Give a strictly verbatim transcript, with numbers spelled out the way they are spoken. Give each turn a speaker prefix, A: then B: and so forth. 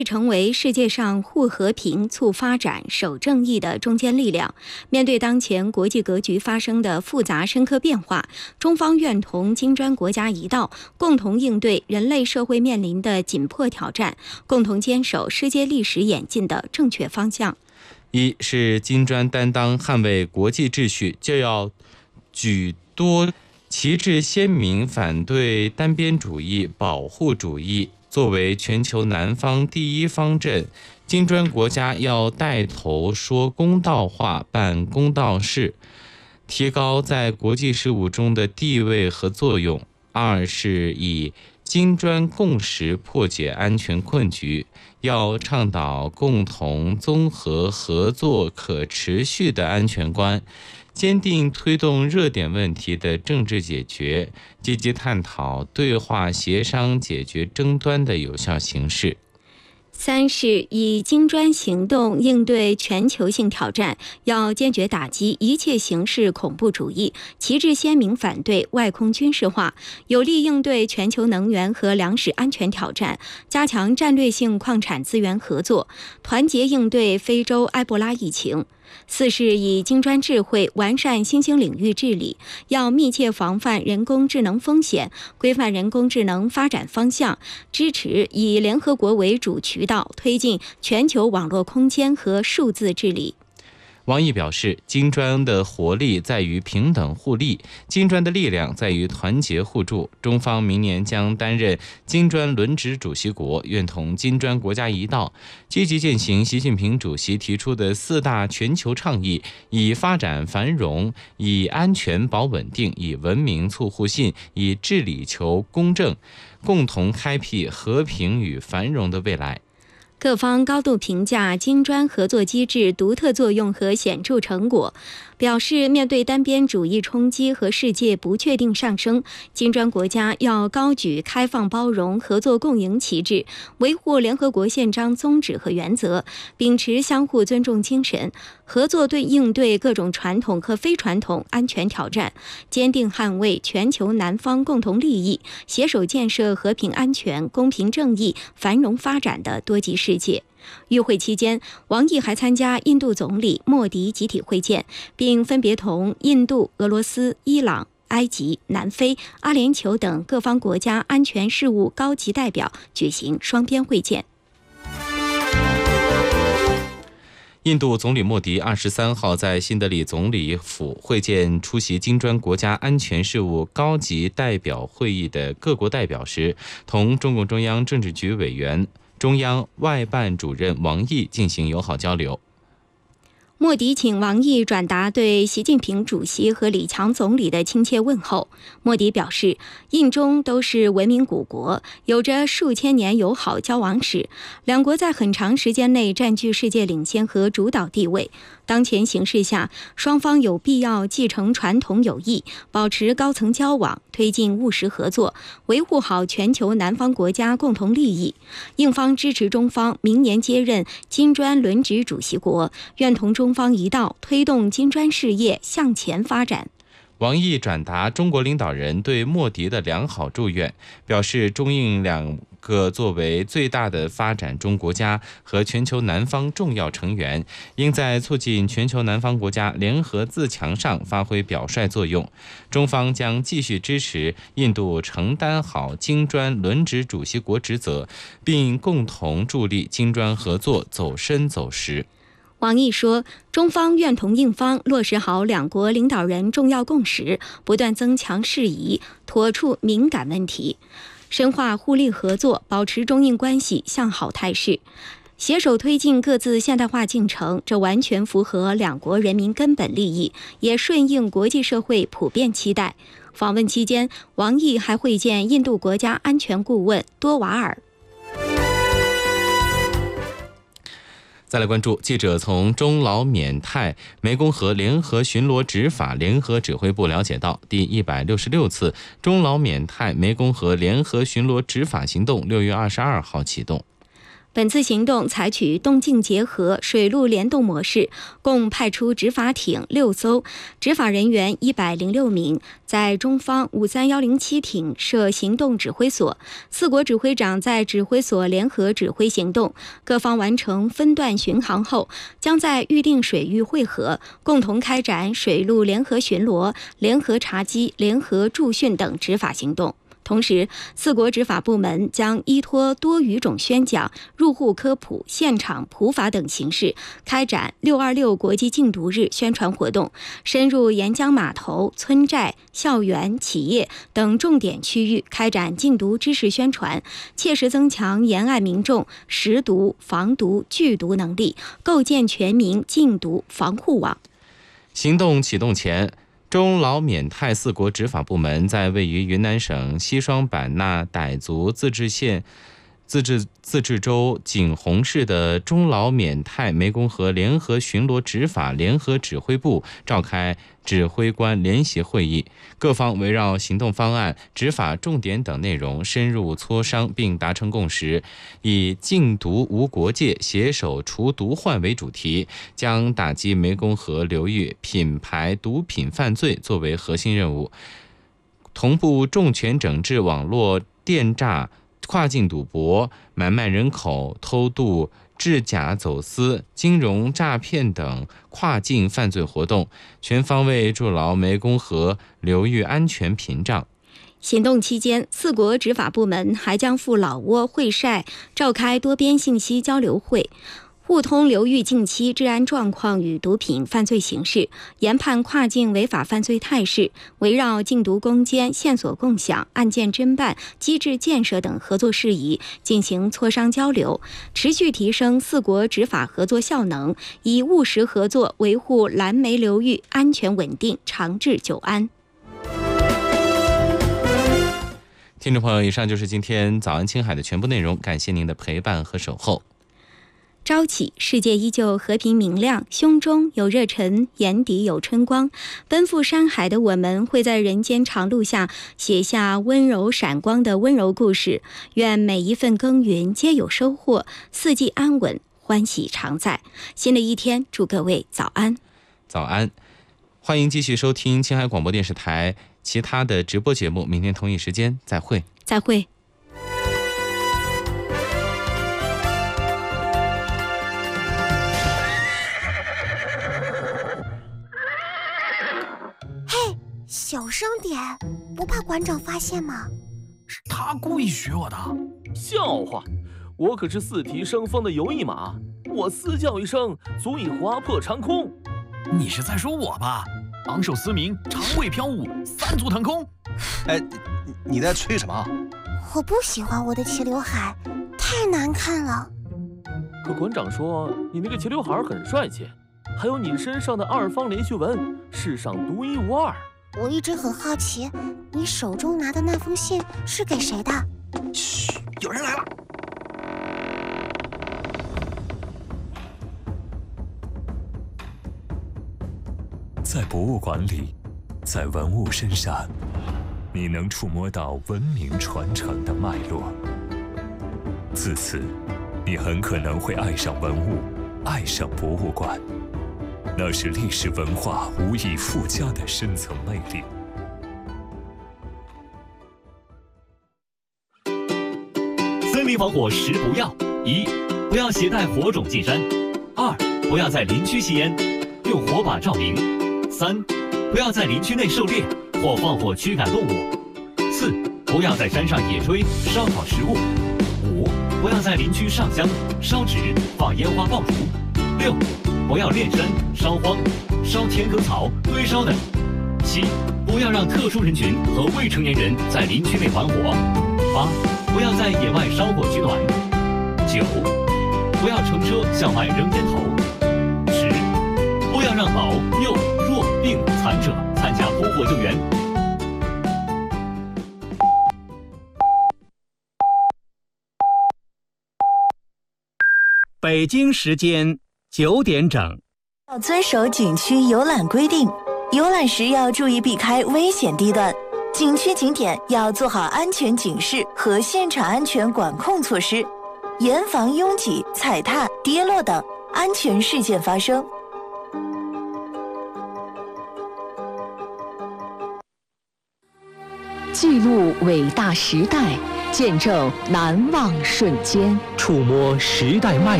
A: 成为世界上护和平、促发展、守正义的中坚力量。面对当前国际格局发生的复杂深刻变化，中方愿同金砖国家一道，共同应对人类社会面临的紧迫挑战，共同坚守世界历史演进的正确方向。
B: 一是金砖担当捍卫国际秩序，就要举多旗帜鲜明反对单边主义、保护主义。作为全球南方第一方阵，金砖国家要带头说公道话、办公道事，提高在国际事务中的地位和作用。二是以金砖共识破解安全困局，要倡导共同、综合、合作、可持续的安全观，坚定推动热点问题的政治解决，积极探讨对话协商解决争端的有效形式。
A: 三是以金砖行动应对全球性挑战，要坚决打击一切形式恐怖主义，旗帜鲜明反对外空军事化，有力应对全球能源和粮食安全挑战，加强战略性矿产资源合作，团结应对非洲埃博拉疫情。四是以金砖智慧完善新兴领域治理，要密切防范人工智能风险，规范人工智能发展方向，支持以联合国为主渠道推进全球网络空间和数字治理。
B: 王毅表示，金砖的活力在于平等互利，金砖的力量在于团结互助。中方明年将担任金砖轮值主席国，愿同金砖国家一道，积极践行习近平主席提出的四大全球倡议，以发展繁荣，以安全保稳定，以文明促互信，以治理求公正，共同开辟和平与繁荣的未来。
A: 各方高度评价金砖合作机制独特作用和显著成果，表示面对单边主义冲击和世界不确定上升，金砖国家要高举开放包容、合作共赢旗帜，维护联合国宪章宗旨和原则，秉持相互尊重精神，合作对应对各种传统和非传统安全挑战，坚定捍卫全球南方共同利益，携手建设和平安全、公平正义、繁荣发展的多极世界。与会期间，王毅还参加印度总理莫迪集体会见，并分别同印度、俄罗斯、伊朗、埃及、南非、阿联酋等各方国家安全事务高级代表举行双边会见。
B: 印度总理莫迪二十三号在新德里总理府会见出席金砖国家安全事务高级代表会议的各国代表时，同中共中央政治局委员、中央外办主任王毅进行友好交流。
A: 莫迪请王毅转达对习近平主席和李强总理的亲切问候。莫迪表示，印中都是文明古国，有着数千年友好交往史，两国在很长时间内占据世界领先和主导地位。当前形势下，双方有必要继承传统友谊，保持高层交往，推进务实合作，维护好全球南方国家共同利益。印方支持中方明年接任金砖轮值主席国，愿同中方一道推动金砖事业向前发展。
B: 王毅转达中国领导人对莫迪的良好祝愿，表示中印两个作为最大的发展中国家和全球南方重要成员，应在促进全球南方国家联合自强上发挥表率作用。中方将继续支持印度承担好金砖轮值主席国职责，并共同助力金砖合作走深走实。
A: 王毅说，中方愿同印方落实好两国领导人重要共识，不断增强事宜，妥处敏感问题，深化互利合作，保持中印关系向好态势，携手推进各自现代化进程，这完全符合两国人民根本利益，也顺应国际社会普遍期待。访问期间，王毅还会见印度国家安全顾问多瓦尔。
B: 再来关注，记者从中老缅泰湄公河联合巡逻执法联合指挥部了解到，第一百六十六次中老缅泰湄公河联合巡逻执法行动六月二十二号启动。
A: 本次行动采取动静结合、水陆联动模式，共派出执法艇六艘，执法人员一百零六名，在中方五三一零七艇设行动指挥所，四国指挥长在指挥所联合指挥行动，各方完成分段巡航后，将在预定水域会合，共同开展水陆联合巡逻、联合查缉、联合驻训等执法行动。同时，四国执法部门将依托多语种宣讲、入户科普、现场普法等形式，开展六二六国际禁毒日宣传活动，深入沿江码头、村寨、校园、企业等重点区域，开展禁毒知识宣传，切实增强沿岸民众识毒、防毒、拒毒能力，构建全民禁毒防护网。
B: 行动启动前，中老缅泰四国执法部门在位于云南省西双版纳傣族自治县自治自治州景洪市的中老缅泰湄公河联合巡逻执法联合指挥部召开指挥官联席会议，各方围绕行动方案、执法重点等内容深入磋商并达成共识，以禁毒无国界、携手除毒患为主题，将打击湄公河流域品牌毒品犯罪作为核心任务，同步重拳整治网络电诈、跨境赌博、买卖人口、偷渡、制假走私、金融诈骗等跨境犯罪活动，全方位筑牢湄公河流域安全屏障。
A: 行动期间，四国执法部门还将赴老挝、会晒召开多边信息交流会，互通流域近期治安状况与毒品犯罪形势，研判跨境违法犯罪态势，围绕禁毒攻坚、线索共享、案件侦办、机制建设等合作事宜进行磋商交流，持续提升四国执法合作效能，以务实合作维护蓝湄流域安全稳定、长治久安。
B: 听众朋友，以上就是今天早安青海的全部内容，感谢您的陪伴和守候。
A: 朝起，世界依旧和平明亮，胸中有热忱，眼底有春光。奔赴山海的我们，会在人间长路下写下温柔闪光的温柔故事。愿每一份耕耘皆有收获，四季安稳，欢喜常在。新的一天，祝各位早安。
B: 早安，欢迎继续收听青海广播电视台其他的直播节目，明天同一时间再会。
A: 再会。
C: 小声点，不怕馆长发现吗？
D: 是他故意学我的。
E: 笑话，我可是四蹄生风的游翼马，我嘶叫一声足以划破长空。
D: 你是在说我吧？昂首嘶鸣，长尾飘舞，三足腾空。
F: 哎，你在吹什么？
C: 我不喜欢我的齐刘海，太难看了。
E: 可馆长说你那个齐刘海很帅气，还有你身上的二方连续纹，世上独一无二。
C: 我一直很好奇，你手中拿的那封信是给谁的？
F: 嘘，有人来了。
G: 在博物馆里，在文物身上，你能触摸到文明传承的脉络。自此，你很可能会爱上文物，爱上博物馆。那是历史文化无以复加的深层魅力。
H: 森林防火十不要：一、不要携带火种进山；二、不要在林区吸烟，用火把照明；三、不要在林区内狩猎或放火驱赶动物；四、不要在山上野炊烧烤食物；五、不要在林区上香、烧纸、放烟花爆竹；六、不要炼山、烧荒、烧田埂草、堆烧等；七、不要让特殊人群和未成年人在林区内玩火；八、不要在野外烧火取暖；九、不要乘车向外扔烟头；十、不要让老、幼、弱、病、残者参加扑火救援。
I: 北京时间九点整。
J: 要遵守景区游览规定，游览时要注意避开危险地段，景区景点要做好安全警示和现场安全管控措施。 严防拥挤、踩踏、跌落等安全事件发生。
K: 记录伟大时代，见证难忘瞬间，
L: 触摸时代脉